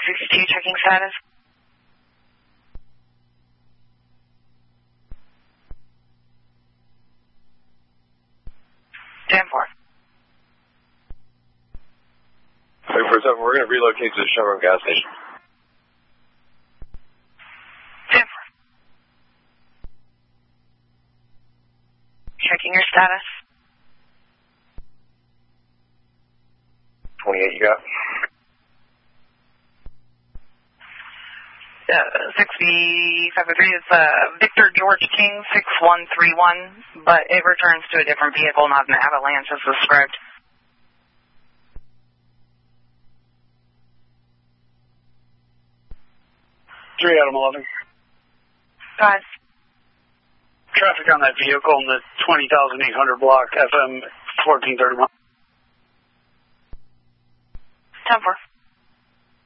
62 checking status. 10-4. 347, we're going to relocate to the Chevron gas station. 10-4. Checking your status. 28, you got? 6503 is Victor George King 6131, but it returns to a different vehicle, not an Avalanche as described. Three Adam 11. 5. Traffic on that vehicle in the 20,800 block, FM 1431. 10-4.